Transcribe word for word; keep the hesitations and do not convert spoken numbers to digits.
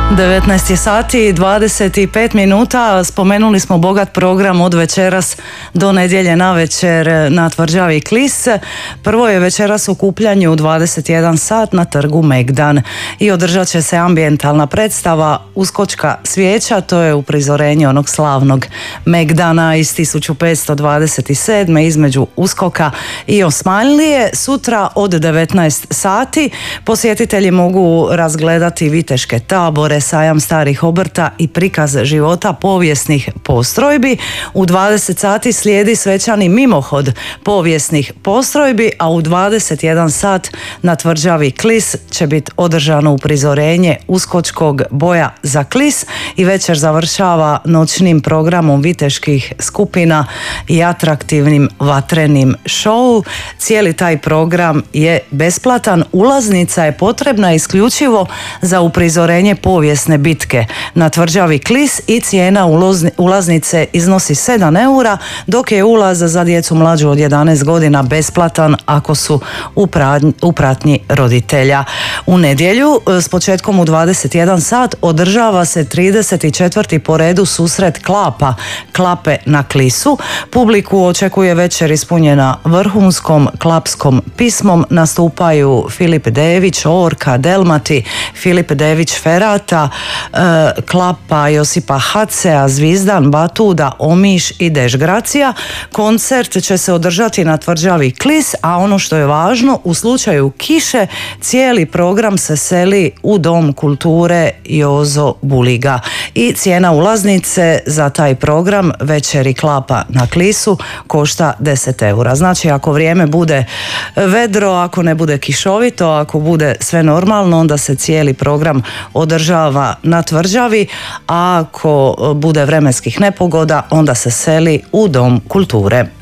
devetnaest je sati i dvadeset pet minuta. Spomenuli smo bogat program od večeras do nedjelje navečer na tvrđavi Klis. Prvo je večeras okupljanje u dvadeset jedan sat na trgu Megdan i održat će se ambijentalna predstava Uskočka svijeća, to je uprizorenje onog slavnog Megdana iz tisuću petsto dvadeset sedme između Uskoka i Osmanlije. Sutra od devetnaest sati posjetitelji mogu razgledati viteške tabore, sajam starih obrta i prikaz života povijesnih postrojbi. U dvadeset sati slijedi svečani mimohod povijesnih postrojbi, a u dvadeset jedan sat na tvrđavi Klis će biti održano uprizorenje uskočkog boja za Klis i večer završava noćnim programom viteških skupina i atraktivnim vatrenim šou. Cijeli taj program je besplatan. Ulaznica je potrebna isključivo za uprizorenje povijesne bitke na tvrđavi Klis i cijena ulaznice iznosi sedam eura, dok je ulaz za djecu mlađu od jedanaest godina besplatan ako su u pratnji roditelja. U nedjelju s početkom u dvadeset jedan sat održava se trideset četvrti po redu susret klapa Klape na Klisu. Publiku očekuje večer ispunjena vrhunskom klapskom pismom. Nastupaju Filip Dević, Orka, Delmati, Filip Dević Ferata, Klapa Josipa Hacea, Zvizdan, Batuda, Omiš i Dežgracija. Koncert će se održati na tvrđavi Klis, a ono što je važno, u slučaju kiše cijeli program se seli u Dom kulture Jozo Buliga i cijena ulaznice za taj program večeri Klapa na Klisu košta deset eura. Znači, ako vrijeme bude vedro, ako ne bude kišovito, ako bude sve normalno, onda se cijeli program održava na tvrđavi, a ako bude vremenskih nepogoda, onda se seli u Dom kulture.